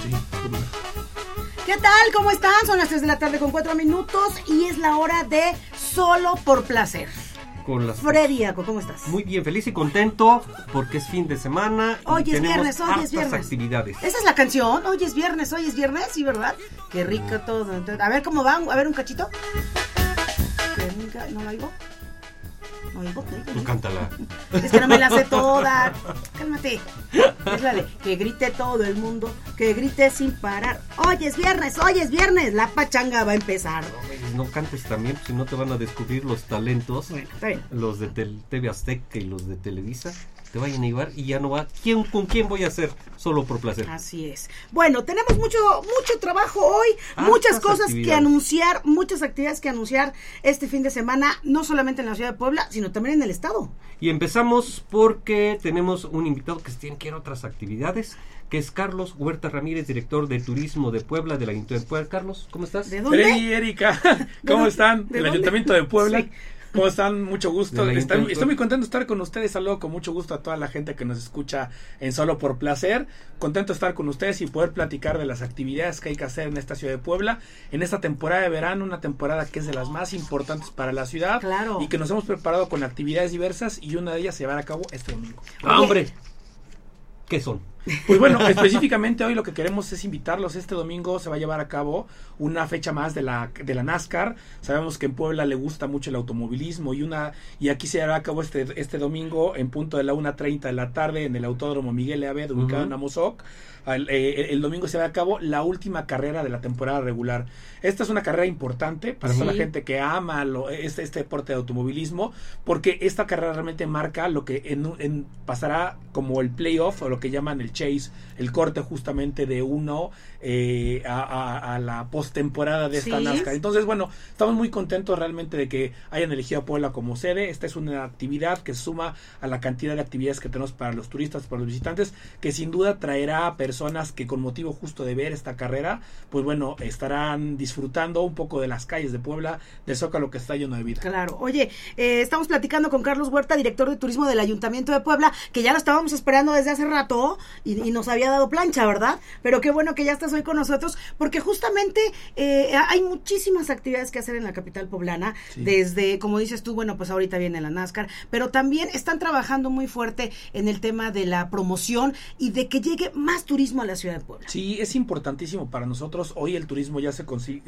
Sí, ¿qué tal? ¿Cómo están? Son las 3 de la tarde con 4 minutos y es la hora de Solo por Placer. Freddy Aco, ¿cómo estás? Muy bien, feliz y contento porque es fin de semana y hoy es tenemos viernes, hoy es viernes. actividades. Esa es la canción, hoy es viernes, sí, ¿verdad? Qué rico todo. A ver cómo van, a ver un cachito. ¿No lo oigo? ¿No oigo? Tú cántala. Es que no me la sé toda. Cálmate. Es la de que grite todo el mundo, que grite sin parar. Hoy es viernes, la pachanga va a empezar. No cantes también, si no te van a descubrir los talentos. Bueno, está bien. Los de TV Azteca y los de Televisa te vayan a llevar y ya no va. ¿Con quién voy a hacer Solo por Placer? Así es. Bueno, tenemos mucho trabajo hoy, muchas cosas que anunciar, muchas actividades que anunciar este fin de semana, no solamente en la ciudad de Puebla, sino también en el estado. Y empezamos porque tenemos un invitado que se tiene que ir a otras actividades, que es Carlos Huerta Ramírez, director de Turismo de Puebla, del Ayuntamiento de Puebla. Carlos, ¿cómo estás? ¿De dónde? Freddy y Erika, ¿cómo están? Del Ayuntamiento de Puebla. Sí. ¿Cómo están? Mucho gusto. Estoy muy contento de estar con ustedes. Saludo con mucho gusto a toda la gente que nos escucha en Solo por Placer. Contento de estar con ustedes y poder platicar de las actividades que hay que hacer en esta ciudad de Puebla. En esta temporada de verano, una temporada que es de las más importantes para la ciudad. Claro. Y que nos hemos preparado con actividades diversas y una de ellas se llevará a cabo este domingo. ¡Ah, hombre! ¿Qué son? Pues bueno, específicamente hoy lo que queremos es invitarlos. Este domingo se va a llevar a cabo una fecha más de la NASCAR. Sabemos que en Puebla le gusta mucho el automovilismo y aquí se hará a cabo este domingo en punto de la 1:30 de la tarde en el Autódromo Miguel Abed, ubicado en Amozoc. El domingo se va a cabo la última carrera de la temporada regular. Esta es una carrera importante para toda la gente que ama este deporte de automovilismo, porque esta carrera realmente marca lo que pasará como el playoff o lo que llaman el chase, el corte justamente de uno a la postemporada de esta NASCAR. Entonces, bueno, estamos muy contentos realmente de que hayan elegido a Puebla como sede. Esta es una actividad que suma a la cantidad de actividades que tenemos para los turistas, para los visitantes, que sin duda traerá a personas que con motivo justo de ver esta carrera, pues bueno, estarán disfrutando un poco de las calles de Puebla, del Zócalo que está lleno de vida. Claro. Oye, estamos platicando con Carlos Huerta, director de Turismo del Ayuntamiento de Puebla, que ya lo estábamos esperando desde hace rato y nos había dado plancha, ¿verdad? Pero qué bueno que ya estás hoy con nosotros, porque justamente hay muchísimas actividades que hacer en la capital poblana, desde, como dices tú, bueno, pues ahorita viene la NASCAR, pero también están trabajando muy fuerte en el tema de la promoción y de que llegue más turismo a la ciudad de Puebla. Sí, es importantísimo para nosotros. Hoy el turismo ya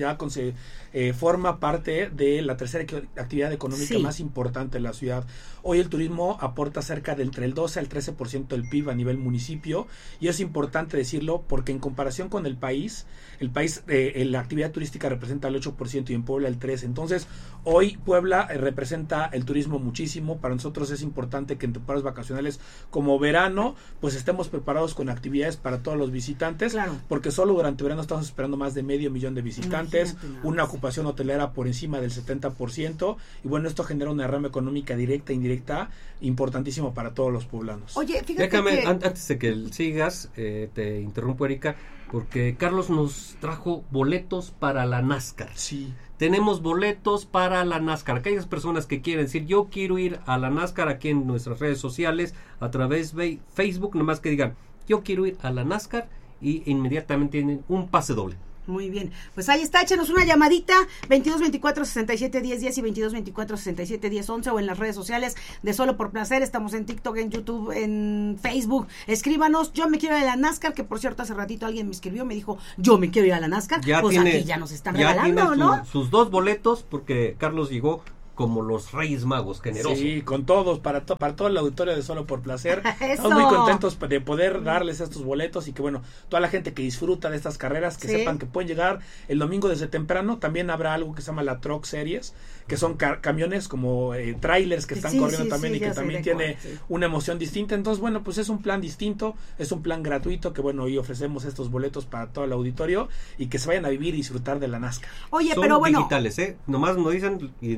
forma parte de la tercera actividad económica más importante de la ciudad. Hoy el turismo aporta cerca de entre el 12 al 13% del PIB a nivel municipio, y es importante decirlo porque en comparación con el país, la actividad turística representa el 8% y en Puebla el 3%. Entonces, hoy Puebla representa el turismo muchísimo. Para nosotros es importante que en temporadas vacacionales como verano, pues estemos preparados con actividades para todos los visitantes, porque solo durante verano estamos esperando más de 500,000 de visitantes, una ocupación hotelera por encima del 70%, y bueno, esto genera una derrama económica directa e indirecta importantísimo para todos los poblanos. Oye, fíjate Déjame, antes de que sigas, te interrumpo, Erika, porque Carlos nos trajo boletos para la NASCAR. Sí. Tenemos boletos para la NASCAR. Aquellas personas que quieren decir, yo quiero ir a la NASCAR, aquí en nuestras redes sociales, a través de Facebook, nomás que digan, yo quiero ir a la NASCAR, y inmediatamente tienen un pase doble. Muy bien, pues ahí está, échenos una llamadita, 2224-671010 y 2224-671011, o en las redes sociales de Solo por Placer. Estamos en TikTok, en YouTube, en Facebook. Escríbanos, yo me quiero ir a la NASCAR, que por cierto hace ratito alguien me escribió, me dijo, yo me quiero ir a la NASCAR. Pues aquí ya nos están regalando, ¿no? Sus 2 boletos, porque Carlos llegó como los Reyes Magos, generosos. Sí, con todos, para todo el auditorio de Solo por Placer. Estamos muy contentos de poder darles estos boletos, y que bueno, toda la gente que disfruta de estas carreras, que sepan que pueden llegar el domingo desde temprano. También habrá algo que se llama la Truck Series, que son camiones como trailers que están corriendo también, y que también tiene una emoción distinta. Entonces, bueno, pues es un plan distinto, es un plan gratuito, que bueno, hoy ofrecemos estos boletos para todo el auditorio, y que se vayan a vivir y disfrutar de la NASCAR. Oye, son pero bueno, digitales, nomás nos dicen inmediato, se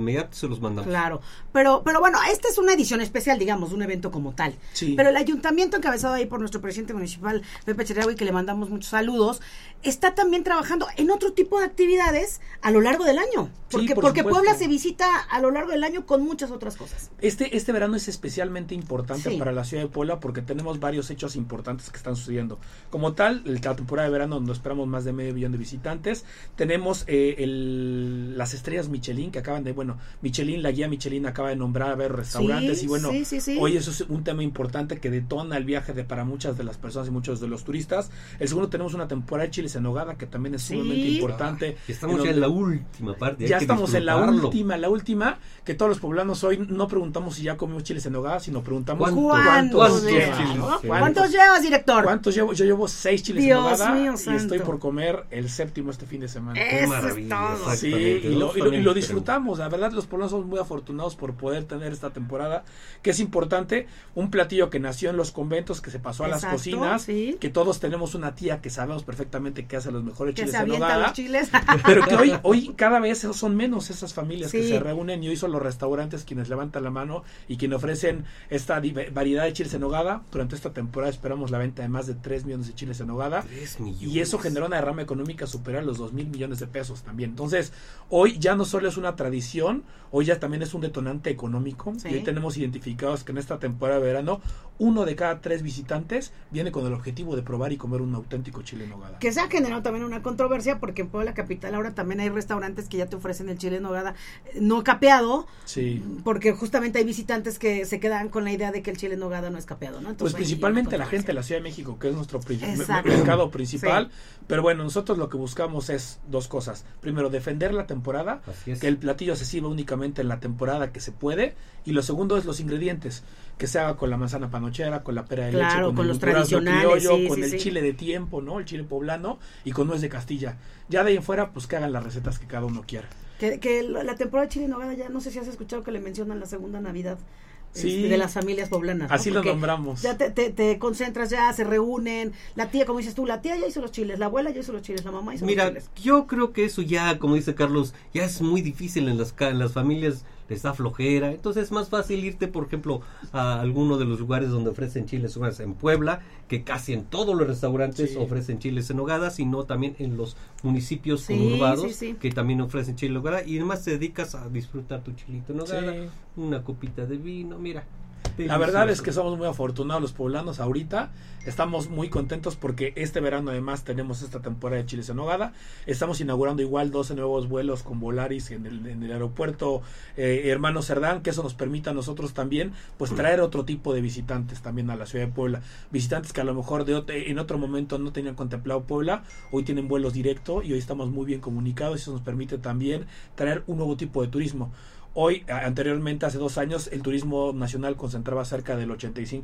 los mandamos. Claro, pero bueno, esta es una edición especial, digamos, un evento como tal. Sí. Pero el ayuntamiento, encabezado ahí por nuestro presidente municipal, Pepe Chedraui, que le mandamos muchos saludos, está también trabajando en otro tipo de actividades a lo largo del año. Sí, por Porque supuesto. Puebla se visita a lo largo del año con muchas otras cosas. Este verano es especialmente importante Sí. para la ciudad de Puebla porque tenemos varios hechos importantes que están sucediendo. Como tal, la temporada de verano donde esperamos más de 500,000 de visitantes. Tenemos las estrellas Michelin que acaban de, Michelin, la guía Michelin acaba de nombrar a ver restaurantes Sí, y bueno, sí. hoy eso es un tema importante que detona el viaje para muchas de las personas y muchos de los turistas. El segundo, tenemos una temporada de chiles en nogada que también es sumamente importante. Y estamos ya en la última parte. Ya estamos en la última, que todos los poblanos hoy no preguntamos si ya comimos chiles en nogada, sino preguntamos ¿Cuántos llevas. ¿Cuántos llevas, director? ¿Cuántos llevo? Yo llevo 6 chiles Dios en nogada mío, y santo. estoy por comer el 7º este fin de semana. Qué Eso maravilla, es todo. Sí, exactamente. y lo disfrutamos. La verdad, los poblanos somos muy afortunados por poder tener esta temporada, que es importante. Un platillo que nació en los conventos, que se pasó a las Exacto, cocinas, sí. que todos tenemos una tía que sabemos perfectamente que hace los mejores Que chiles se en avienta nogada. los chiles. Pero que hoy cada vez son menos esas familias que Sí. se reúnen, y hoy son los restaurantes quienes levantan la mano y quienes ofrecen esta variedad de chiles en nogada. Durante esta temporada esperamos la venta de más de 3 millones de chiles en nogada. 3 millones. Y eso genera una derrama económica superior a los 2,000 millones de pesos también. Entonces, hoy ya no solo es una tradición, hoy ya también es un detonante económico. Sí. Y hoy tenemos identificados que en esta temporada de verano, 1 de cada 3 visitantes viene con el objetivo de probar y comer un auténtico chile en nogada. Que se ha generado también una controversia porque en Puebla capital ahora también hay restaurantes que ya te ofrecen el chile en nogada no capeado, Sí. porque justamente hay visitantes que se quedan con la idea de que el chile en nogada no es capeado, ¿no? Pues Entonces, hay principalmente una la gente de controversia. la Ciudad de México, que es nuestro Exacto. mercado principal. Pero bueno, nosotros lo que buscamos es 2 cosas. Primero, defender la temporada, Así es. que el platillo se sirva únicamente en la temporada que se puede. Y lo segundo es los ingredientes, que se haga con la manzana panochera, con la pera de Claro, leche, con el los durazno tradicionales, criollo, sí, con sí, el sí. chile de tiempo, ¿no? El chile poblano y con nuez de Castilla. Ya de ahí en fuera, pues que hagan las recetas que cada uno quiera. Que la temporada de chile en nogada ya no sé si has escuchado que le mencionan la segunda Navidad. Sí. De las familias poblanas, ¿no? Así lo Porque nombramos. ya te concentras, ya se reúnen, la tía, como dices tú, la tía ya hizo los chiles, la abuela ya hizo los chiles, la mamá hizo Mira, los chiles. yo creo que eso ya, como dice Carlos, ya es muy difícil en las familias, les da flojera. Entonces es más fácil irte, por ejemplo, a alguno de los lugares donde ofrecen chiles en nogada en Puebla, que casi en todos los restaurantes Sí. ofrecen chiles en nogada, sino también en los municipios Sí, conurbados, sí. que también ofrecen chile en nogada, y además te dedicas a disfrutar tu chilito en nogada, Sí. una copita de vino, mira. La verdad es delicioso. que somos muy afortunados los poblanos ahorita. Estamos muy contentos porque este verano además tenemos esta temporada de chiles en nogada. Estamos inaugurando igual 12 nuevos vuelos con Volaris en el aeropuerto Hermano Cerdán, que eso nos permite a nosotros también pues traer otro tipo de visitantes también a la ciudad de Puebla. Visitantes que a lo mejor en otro momento no tenían contemplado Puebla, hoy tienen vuelos directos y hoy estamos muy bien comunicados, y eso nos permite también traer un nuevo tipo de turismo. Hoy, anteriormente, hace 2 años, el turismo nacional concentraba cerca del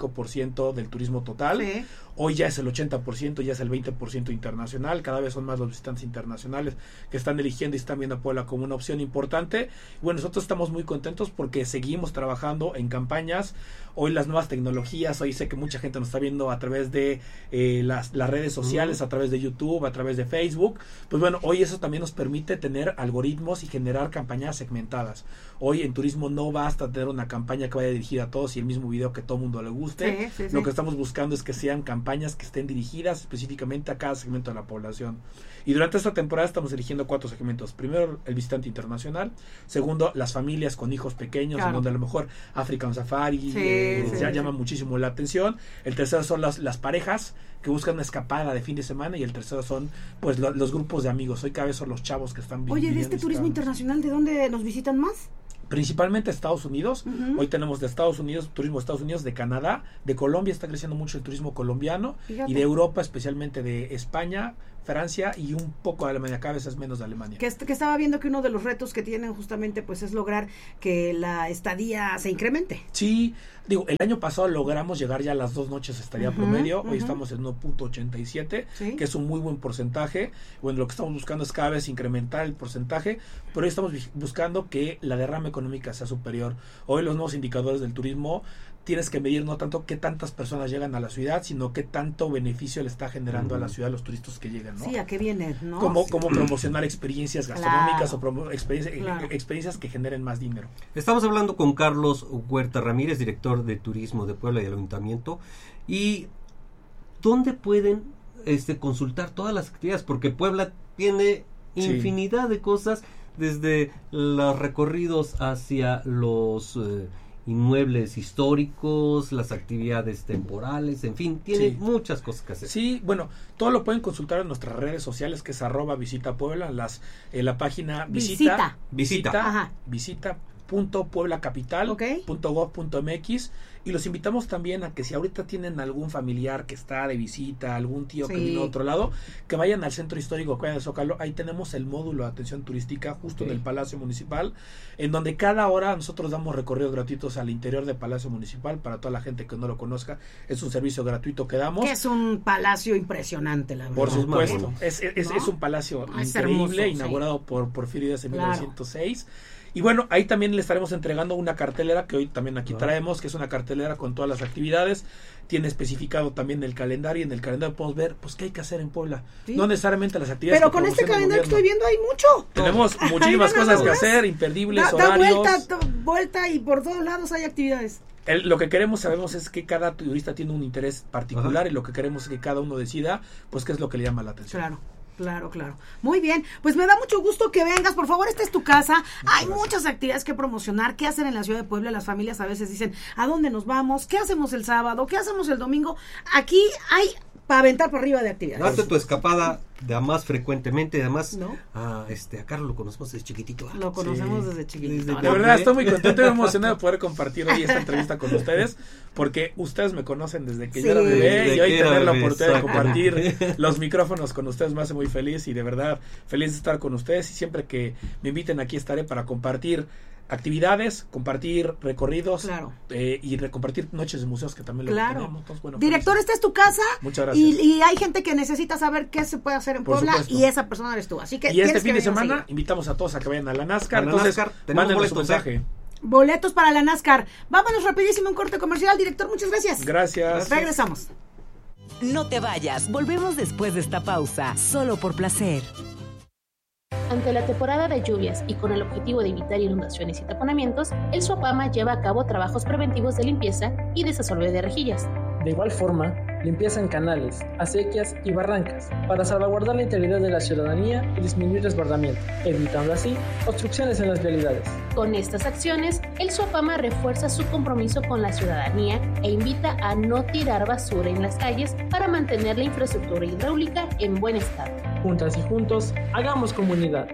85% del turismo total. Sí. Hoy ya es el 80%, ya es el 20% internacional. Cada vez son más los visitantes internacionales que están eligiendo y están viendo a Puebla como una opción importante. Bueno, nosotros estamos muy contentos porque seguimos trabajando en campañas. Hoy las nuevas tecnologías, hoy sé que mucha gente nos está viendo a través de las redes sociales, a través de YouTube, a través de Facebook. Pues bueno, hoy eso también nos permite tener algoritmos y generar campañas segmentadas. Hoy en turismo no basta tener una campaña que vaya dirigida a todos y el mismo video que todo mundo le guste. Sí, sí, Lo sí. que estamos buscando es que sean campañas que estén dirigidas específicamente a cada segmento de la población. Y durante esta temporada estamos eligiendo 4 segmentos. Primero, el visitante internacional. Segundo, las familias con hijos pequeños, Claro. en donde a lo mejor African Safari Sí, ya sí. llama muchísimo la atención. El tercero son las parejas que buscan una escapada de fin de semana. Y el tercero son pues los grupos de amigos. Hoy cada vez son los chavos que están Oye, de viniendo este a turismo visitarnos. internacional, ¿de dónde nos visitan más? Principalmente Estados Unidos. Ujú. Hoy tenemos de Estados Unidos, turismo de Estados Unidos, de Canadá, de Colombia está creciendo mucho el turismo colombiano. Fíjate. Y de Europa, especialmente de España, Francia y un poco de Alemania, cada vez es menos de Alemania. Que estaba viendo que uno de los retos que tienen justamente pues es lograr que la estadía se incremente. Sí, digo, el año pasado logramos llegar ya a las 2 noches de estadía Ujú, promedio, ujú. hoy estamos en 1.87, Sí. que es un muy buen porcentaje. Bueno, lo que estamos buscando es cada vez incrementar el porcentaje, pero hoy estamos buscando que la derrama económica sea superior. Hoy los nuevos indicadores del turismo tienes que medir no tanto qué tantas personas llegan a la ciudad, sino qué tanto beneficio le está generando a la ciudad a los turistas que llegan, ¿no? Sí, ¿a qué vienen, no? Cómo promocionar experiencias gastronómicas, Claro. o experiencias que generen más dinero. Estamos hablando con Carlos Huerta Ramírez, director de Turismo de Puebla y del Ayuntamiento. ¿Y dónde pueden consultar todas las actividades? Porque Puebla tiene infinidad de cosas, desde los recorridos hacia los inmuebles históricos, las actividades temporales, en fin, tiene muchas cosas que hacer. Sí, bueno, todo lo pueden consultar en nuestras redes sociales, que es @visita Puebla, la página Visita. visita.pueblacapital.gov.mx, y los invitamos también a que si ahorita tienen algún familiar que está de visita, algún tío que vino de otro lado, que vayan al Centro Histórico de Zócalo. Ahí tenemos el módulo de atención turística justo en el Palacio Municipal, en donde cada hora nosotros damos recorridos gratuitos al interior del Palacio Municipal para toda la gente que no lo conozca. Es un servicio gratuito que damos. Que es un palacio impresionante, la verdad. Por supuesto, ¿no? es un palacio Es increíble, hermoso, inaugurado por Porfirio Díaz en 1906. Y bueno, ahí también le estaremos entregando una cartelera que hoy también aquí traemos, que es una cartelera con todas las actividades. Tiene especificado también el calendario, y en el calendario podemos ver pues qué hay que hacer en Puebla. Sí. No necesariamente las actividades. Pero con este calendario que estoy viendo hay mucho. Tenemos muchísimas cosas que hacer, imperdibles, horarios. Da vuelta y por todos lados hay actividades. Lo que sabemos es que cada turista tiene un interés particular, y lo que queremos es que cada uno decida pues qué es lo que le llama la atención. Claro. Muy bien, pues me da mucho gusto que vengas. Por favor, esta es tu casa. Hay muchas actividades que promocionar, que hacer en la ciudad de Puebla. Las familias a veces dicen, ¿a dónde nos vamos? ¿Qué hacemos el sábado? ¿Qué hacemos el domingo? Aquí hay para aventar por arriba de actividades. Date tu escapada de más frecuentemente, además ¿no? a Carlos lo conocemos desde chiquitito. Lo conocemos desde chiquitito. De verdad, estoy muy contento y emocionado de poder compartir hoy esta entrevista con ustedes, porque ustedes me conocen desde que yo era bebé, y hoy tener la oportunidad de compartir los micrófonos con ustedes me hace muy feliz, y de verdad feliz de estar con ustedes, y siempre que me inviten aquí estaré para compartir actividades, compartir recorridos, y compartir noches de museos, que también lo tenemos. Entonces, bueno, director, esta es tu casa. Muchas gracias. Y hay gente que necesita saber qué se puede hacer en Puebla, y esa persona eres tú. Así que y este fin de semana invitamos a todos a que vayan a la NASCAR. Entonces, mándenos su mensaje. Boletos para la NASCAR. Vámonos rapidísimo, un corte comercial. Director, muchas gracias. Gracias. Regresamos. No te vayas, volvemos después de esta pausa, solo por placer. Ante la temporada de lluvias y con el objetivo de evitar inundaciones y taponamientos, el SUAPAMA lleva a cabo trabajos preventivos de limpieza y desasolve de rejillas. De igual forma, limpieza en canales, acequias y barrancas para salvaguardar la integridad de la ciudadanía y disminuir desbordamiento, evitando así obstrucciones en las vialidades. Con estas acciones, el SUAPAMA refuerza su compromiso con la ciudadanía e invita a no tirar basura en las calles para mantener la infraestructura hidráulica en buen estado. Juntas y juntos, hagamos comunidad.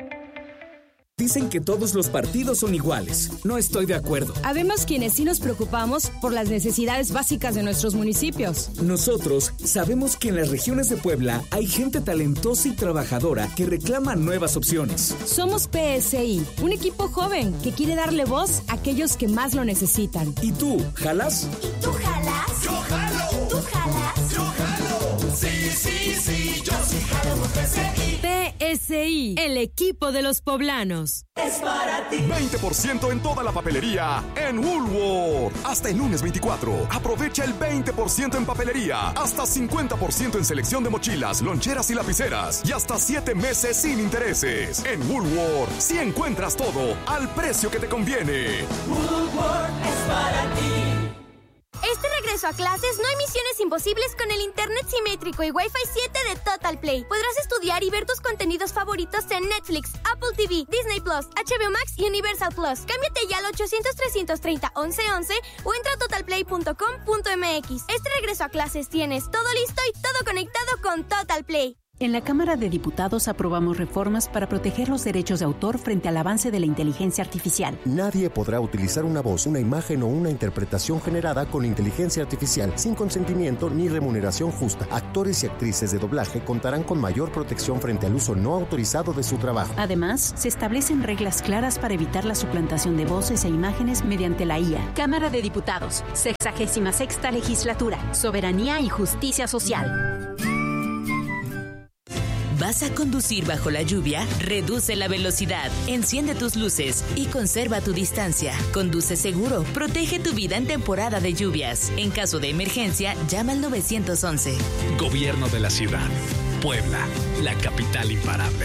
Dicen que todos los partidos son iguales. No estoy de acuerdo. Habemos quienes sí nos preocupamos por las necesidades básicas de nuestros municipios. Nosotros sabemos que en las regiones de Puebla hay gente talentosa y trabajadora que reclama nuevas opciones. Somos PSI, un equipo joven que quiere darle voz a aquellos que más lo necesitan. ¿Y tú, jalas? ¿Y tú jalas? ¡Yo jalo! ¿Tú jalas? ¡Yo jalo! Sí, yo sí jalo con PSI. PSI, el equipo de los poblanos. Es para ti. 20% en toda la papelería en Woolworth. Hasta el lunes 24. Aprovecha el 20% en papelería. Hasta 50% en selección de mochilas, loncheras y lapiceras. Y hasta 7 meses sin intereses. En Woolworth, si encuentras todo al precio que te conviene. Woolworth es para ti. Este regreso a clases no hay misiones imposibles con el internet simétrico y Wi-Fi 7 de Total Play. Podrás estudiar y ver tus contenidos favoritos en Netflix, Apple TV, Disney Plus, HBO Max y Universal Plus. Cámbiate ya al 800-330-1111 o entra a totalplay.com.mx. Este regreso a clases tienes todo listo y todo conectado con Total Play. En la Cámara de Diputados aprobamos reformas para proteger los derechos de autor frente al avance de la inteligencia artificial. Nadie podrá utilizar una voz, una imagen o una interpretación generada con inteligencia artificial sin consentimiento ni remuneración justa. Actores y actrices de doblaje contarán con mayor protección frente al uso no autorizado de su trabajo. Además, se establecen reglas claras para evitar la suplantación de voces e imágenes mediante la IA. Cámara de Diputados, 66ª Legislatura, Soberanía y Justicia Social. ¿Vas a conducir bajo la lluvia? Reduce la velocidad, enciende tus luces y conserva tu distancia. Conduce seguro, protege tu vida en temporada de lluvias. En caso de emergencia, llama al 911. Gobierno de la ciudad. Puebla, la capital imparable.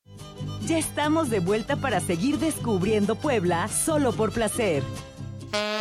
Ya estamos de vuelta para seguir descubriendo Puebla solo por placer.